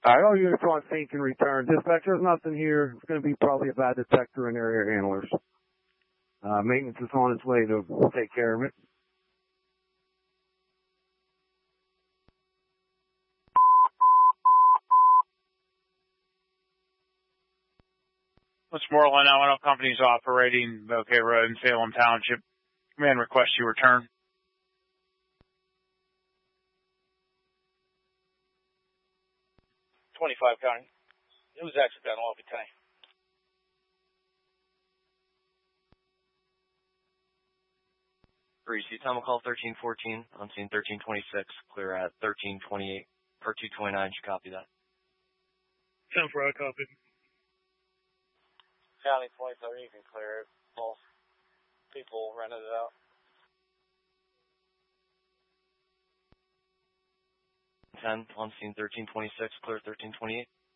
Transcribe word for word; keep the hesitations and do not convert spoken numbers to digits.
Alright, all units on scene can return. Dispatch, there's nothing here. It's going to be probably a bad detector and area handlers. Uh, maintenance is on its way to take care of it. Westmoreland, I want to know companies operating Bouquet Road in Salem Township. Command request you return. twenty-five County. It was accidental, I'll be telling you. Greasy, time will call thirteen fourteen, on scene thirteen twenty-six, clear at thirteen twenty-eight, or two twenty-nine, should copy that. ten four, I copy. County twenty-seven, you can clear it. Most people rented it out. ten, on scene thirteen twenty-six, clear thirteen twenty-eight.